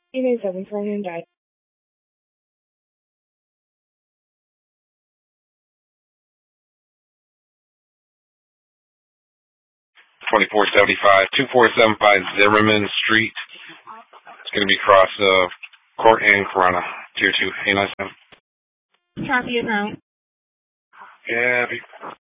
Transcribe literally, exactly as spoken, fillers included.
eight eight seven for Hyundai. twenty-four seventy-five, two four seven five Zimmerman Street. It's going to be across uh, Court and Corona, Tier two, eight nine seven. Copy it now. Yeah.